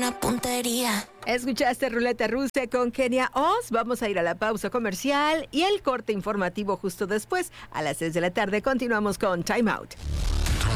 una puntería. Escuchaste Ruleta Rusa con Kenia Oz. Vamos a ir a la pausa comercial y el corte informativo justo después. A las 6 de la tarde continuamos con Time Out.